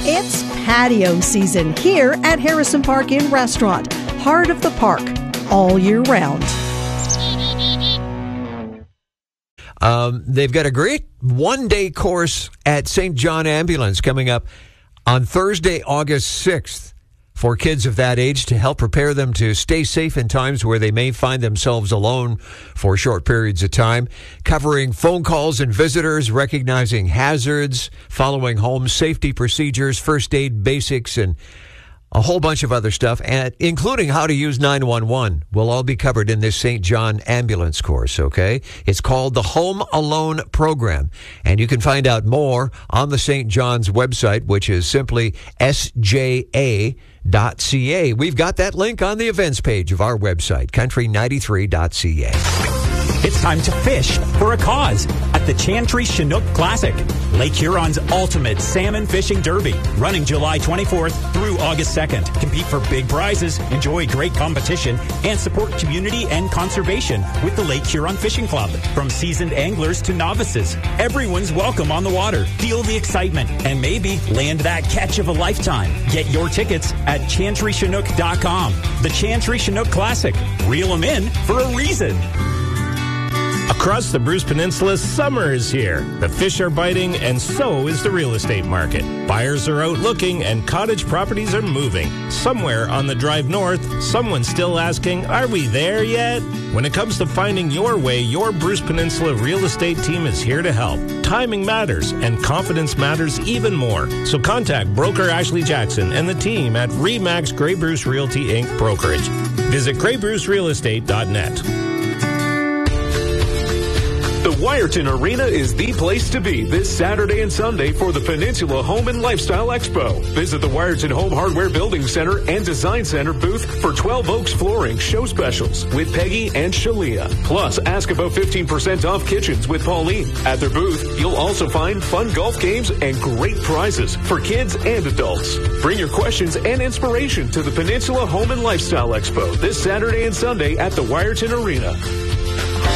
It's patio season here at Harrison Park Inn Restaurant, heart of the park, all year round. They've got a great one-day course at St. John Ambulance coming up on Thursday, August 6th for kids of that age to help prepare them to stay safe in times where they may find themselves alone for short periods of time, covering phone calls and visitors, recognizing hazards, following home safety procedures, first aid basics, and a whole bunch of other stuff, and including how to use 911 will all be covered in this St. John Ambulance course, okay? It's called the Home Alone Program, and you can find out more on the St. John's website, which is simply sja.ca. We've got that link on the events page of our website, country93.ca. It's time to fish for a cause at the Chantry Chinook Classic, Lake Huron's ultimate salmon fishing derby, running July 24th through August 2nd. Compete for big prizes, enjoy great competition, and support community and conservation with the Lake Huron Fishing Club. From seasoned anglers to novices, everyone's welcome on the water. Feel the excitement and maybe land that catch of a lifetime. Get your tickets at chantrychinook.com. The Chantry Chinook Classic. Reel them in for a reason. Across the Bruce Peninsula, summer is here. The fish are biting, and so is the real estate market. Buyers are out looking, and cottage properties are moving. Somewhere on the drive north, someone's still asking, are we there yet? When it comes to finding your way, your Bruce Peninsula real estate team is here to help. Timing matters, and confidence matters even more. So contact broker Ashley Jackson and the team at RE/MAX Grey Bruce Realty Inc. Brokerage. Visit GreyBruceRealEstate.net. The Wyerton Arena is the place to be this Saturday and Sunday for the Peninsula Home and Lifestyle Expo. Visit the Wyerton Home Hardware Building Center and Design Center booth for 12 Oaks Flooring show specials with Peggy and Shalia. Plus, ask about 15% off kitchens with Pauline. At their booth, you'll also find fun golf games and great prizes for kids and adults. Bring your questions and inspiration to the Peninsula Home and Lifestyle Expo this Saturday and Sunday at the Wyerton Arena.